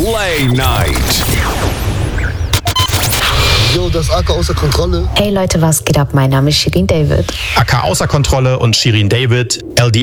Play Night. Jo, das ist AK außer Kontrolle. Hey Leute, was geht ab? Mein Name ist Shirin David. AK außer Kontrolle und Shirin David, LD